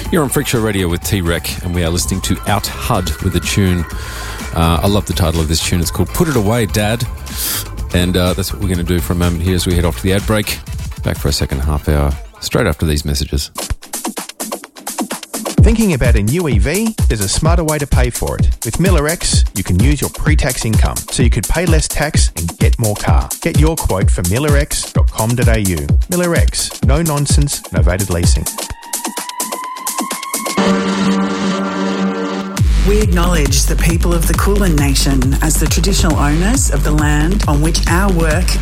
You're on Freak Show Radio with T-Rec, and we are listening to Out HUD with a tune. I love the title of this tune. It's called Put It Away, Dad. And that's what we're going to do for a moment here as we head off to the ad break. Back for a second half hour, straight after these messages. Thinking about a new EV? There's a smarter way to pay for it. With Miller X, you can use your pre-tax income, so you could pay less tax and get more car. Get your quote from millerx.com.au. Miller X, no nonsense, novated leasing. We acknowledge the people of the Kulin Nation as the traditional owners of the land on which our work